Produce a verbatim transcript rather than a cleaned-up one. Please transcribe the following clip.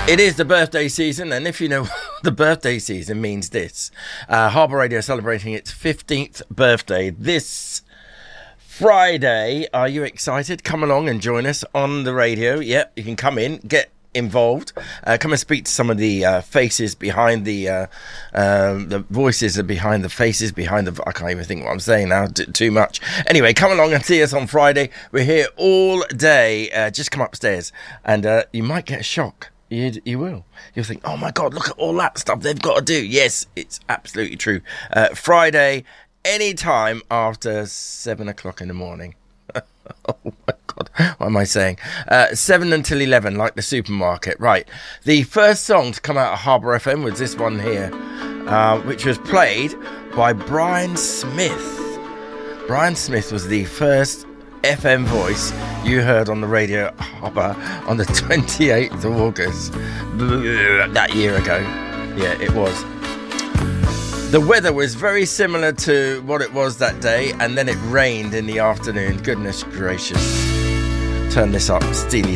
It is the birthday season, and if you know the birthday season means this, uh, Harbour Radio celebrating its fifteenth birthday this Friday. Are you excited? Come along and join us on the radio. Yep, you can come in, get involved, uh, come and speak to some of the uh, faces behind the uh, um, the voices are behind the faces behind the I can't even think what I'm saying now, t- too much. Anyway, come along and see us on Friday. We're here all day. Uh, just come upstairs and uh, you might get a shock. You, you will. You'll think, oh my God, look at all that stuff they've got to do. Yes, it's absolutely true. Uh, Friday, any time after seven o'clock in the morning. Oh my God, what am I saying? Uh, seven until eleven, like the supermarket. Right. The first song to come out of Harbour F M was this one here, uh, which was played by Brian Smith. Brian Smith was the first F M voice you heard on the radio at Harbour on the twenty-eighth of August that year ago. Yeah, it was. The weather was very similar to what it was that day, and then it rained in the afternoon. Goodness gracious. Turn this up, Steely